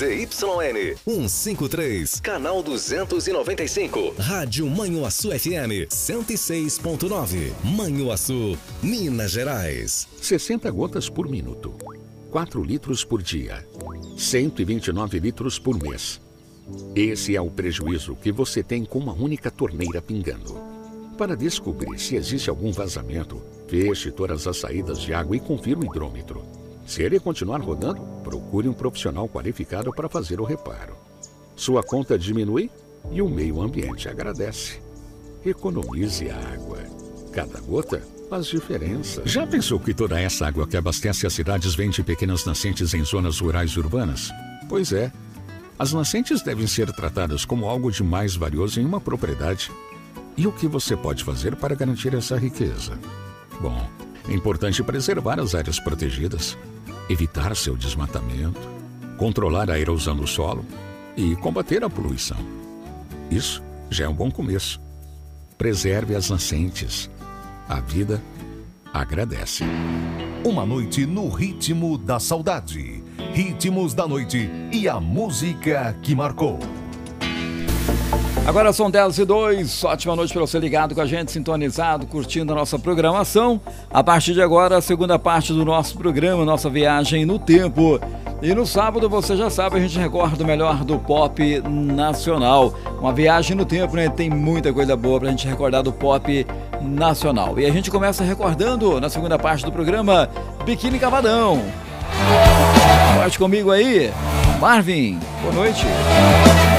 ZYN 153, canal 295. Rádio Manhuaçu FM 106.9. Manhuaçu, Minas Gerais. 60 gotas por minuto. 4 litros por dia. 129 litros por mês. Esse é o prejuízo que você tem com uma única torneira pingando. Para descobrir se existe algum vazamento, feche todas as saídas de água e confira o hidrômetro. Se ele continuar rodando, procure um profissional qualificado para fazer o reparo. Sua conta diminui e o meio ambiente agradece. Economize água. Cada gota faz diferença. Já pensou que toda essa água que abastece as cidades vem de pequenas nascentes em zonas rurais e urbanas? Pois é. As nascentes devem ser tratadas como algo de mais valioso em uma propriedade. E o que você pode fazer para garantir essa riqueza? Bom, é importante preservar as áreas protegidas, evitar seu desmatamento, controlar a erosão do solo e combater a poluição. Isso já é um bom começo. Preserve as nascentes. A vida agradece. Uma noite no ritmo da saudade. Ritmos da noite e a música que marcou. Agora são 10h02, ótima noite para você ligado com a gente, sintonizado, curtindo a nossa programação. A partir de agora, a segunda parte do nosso programa, nossa viagem no tempo. E no sábado, você já sabe, a gente recorda o melhor do pop nacional. Uma viagem no tempo, né? Tem muita coisa boa pra gente recordar do pop nacional. E a gente começa recordando, na segunda parte do programa, Biquíni Cavadão. Pode comigo aí, Marvin, boa noite.